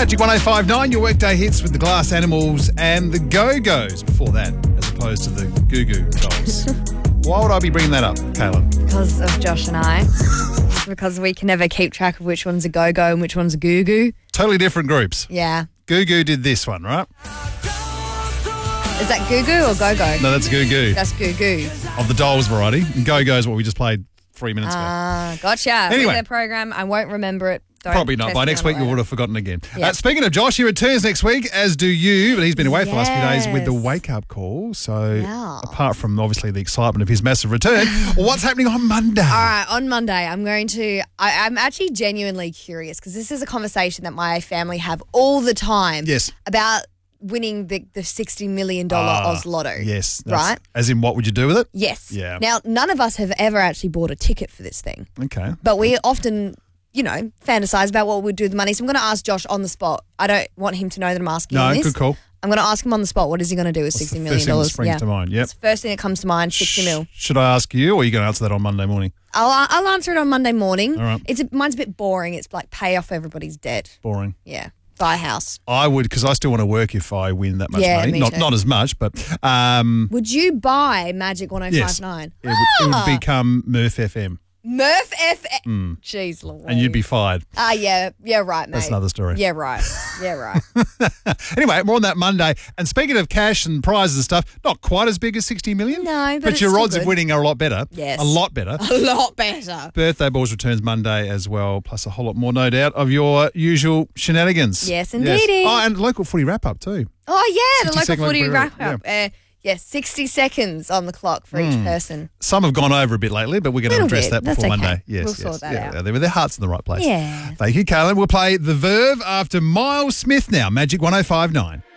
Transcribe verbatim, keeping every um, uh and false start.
Magic one oh five nine, your workday hits with the Glass Animals and the Go-Go's before that, as opposed to the Goo Goo Dolls. Why would I be bringing that up, Kaylin? Because of Josh and I. Because we can never keep track of which one's a Go-Go and which one's a Goo Goo. Totally different groups. Yeah. Goo Goo did this one, right? Is that Goo Goo or Go-Go? No, that's Goo Goo. That's Goo Goo. Of the Dolls variety. And Go-Go is what we just played three minutes ago. Ah, gotcha. Anyway. Their program. I won't remember it. Don't Probably not. test By me next on week, it you later. would have forgotten again. Yep. Uh, speaking of Josh, he returns next week, as do you, but he's been away for the last few days with the Yes. wake-up call. So Yeah. apart from, obviously, the excitement of his massive return, what's happening on Monday? All right, on Monday, I'm going to. I, I'm actually genuinely curious because this is a conversation that my family have all the time. Yes. About winning the, the sixty million dollars Ah, Oz Lotto. Yes. that's- Right? As in, what would you do with it? Yes. Yeah. Now, none of us have ever actually bought a ticket for this thing, Okay. but we often, you know, fantasize about what we'd do with the money. So I'm going to ask Josh on the spot. I don't want him to know that I'm asking No, him this. good call. I'm going to ask him on the spot. What is he going to do with What's sixty the million first thing that dollars? springs to mind? Yep. It's the first thing that comes to mind. Sixty mil. Should I ask you, or are you going to answer that on Monday morning? I'll I'll answer it on Monday morning. All right. It's a, mine's a bit boring. It's like pay off everybody's debt. Boring. Yeah, buy a house. I would, because I still want to work if I win that much Yeah, money. me Not too. not as much, but um, Would you buy Magic one oh yes. five nine? it, would, it would Ah! become Murph F M, Murph F. Jeez Louise. and you'd be fired. Ah, yeah, yeah, right, mate. That's another story. Yeah, right. Yeah, right. Anyway, more on that Monday. And speaking of cash and prizes and stuff, not quite as big as sixty million. No, but it's your still odds of good. winning are a lot better. Yes. A lot better. A lot better. Birthday Balls returns Monday as well, plus a whole lot more, no doubt, of your usual shenanigans. Yes, indeedy. Oh, and local footy wrap-up too. Oh yeah, the sixty local second footy wrap- wrap up. Uh, yeah, sixty seconds on the clock for each person. Some have gone over a bit lately, but we're going to Little address bit. that That's before okay. Monday. Yes, We'll yes. sort that yeah, out. yeah, their heart's in the right place. Yeah. Thank you, Kaylin. We'll play The Verve after Miles Smith now. Magic one oh five nine.